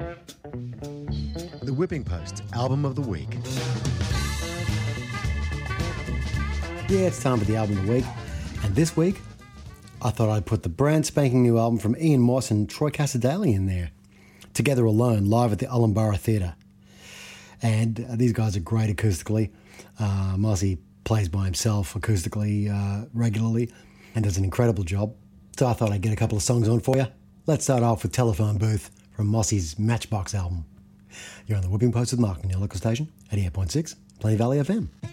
The Whipping Post Album of the Week. Yeah, it's time for the album of the week. And this week, I thought I'd put the brand spanking new album from Ian Moss and Troy Cassar-Daley in there. Together Alone, live at the Ullenborough Theatre. And these guys are great acoustically. Mossy plays by himself acoustically regularly and does an incredible job. So I thought I'd get a couple of songs on for you. Let's start off with Telephone Booth from Mossy's Matchbox album. You're on the Whipping Post with Mark on your local station, 88.6, Plenty Valley FM.